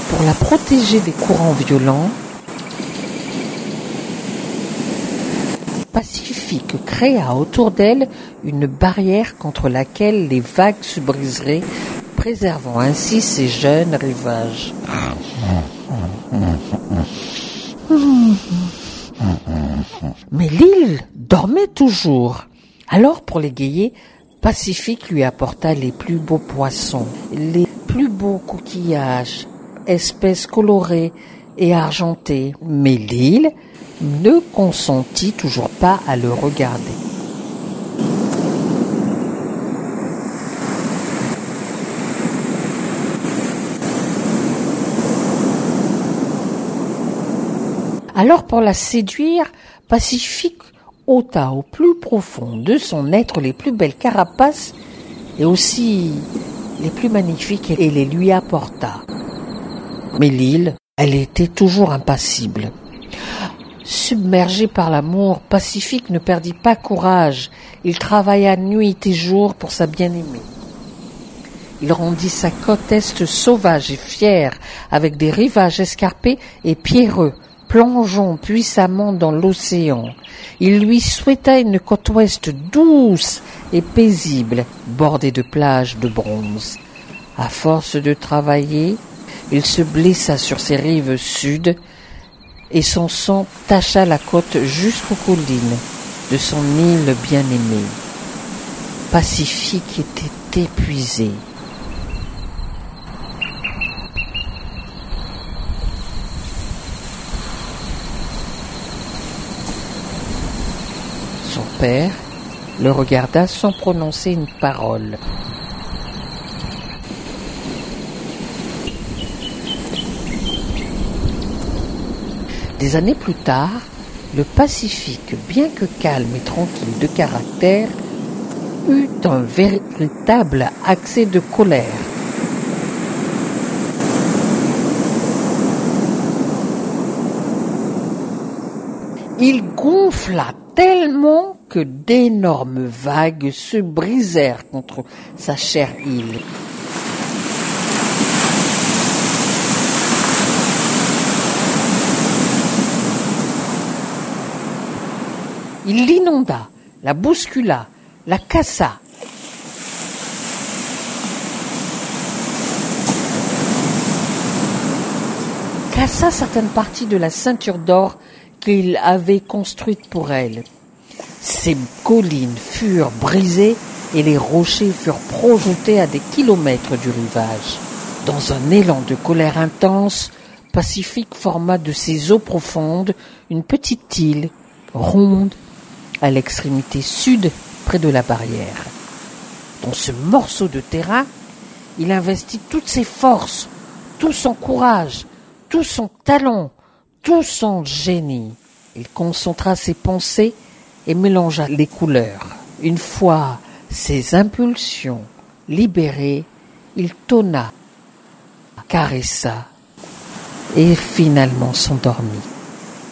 Pour la protéger des courants violents, Pacifique créa autour d'elle une barrière contre laquelle les vagues se briseraient, préservant ainsi ses jeunes rivages. Mais l'île dormait toujours. Alors, pour l'égayer, Pacifique lui apporta les plus beaux poissons, les plus beaux coquillages, espèces colorées et argentées. Mais l'île ne consentit toujours pas à le regarder. Alors, pour la séduire, Pacifique ôta au plus profond de son être les plus belles carapaces et aussi les plus magnifiques et les lui apporta. Mais l'île, elle était toujours impassible. Submergé par l'amour, Pacifique ne perdit pas courage. Il travailla nuit et jour pour sa bien-aimée. Il rendit sa côte est sauvage et fière, avec des rivages escarpés et pierreux, plongeant puissamment dans l'océan. Il lui souhaita une côte ouest douce et paisible, bordée de plages de bronze. À force de travailler, il se blessa sur ses rives sud et son sang tacha la côte jusqu'aux collines de son île bien-aimée. Pacifique était épuisé. Son père le regarda sans prononcer une parole. Des années plus tard, le Pacifique, bien que calme et tranquille de caractère, eut un véritable accès de colère. Il gonfla tellement que d'énormes vagues se brisèrent contre sa chère île. Il l'inonda, la bouscula, la cassa. Cassa certaines parties de la ceinture d'or qu'il avait construite pour elle. Ces collines furent brisées et les rochers furent projetés à des kilomètres du rivage. Dans un élan de colère intense, Pacifique forma de ces eaux profondes une petite île ronde à l'extrémité sud, près de la barrière. Dans ce morceau de terrain, il investit toutes ses forces, tout son courage, tout son talent, tout son génie. Il concentra ses pensées et mélangea les couleurs. Une fois ses impulsions libérées, il tonna, caressa et finalement s'endormit.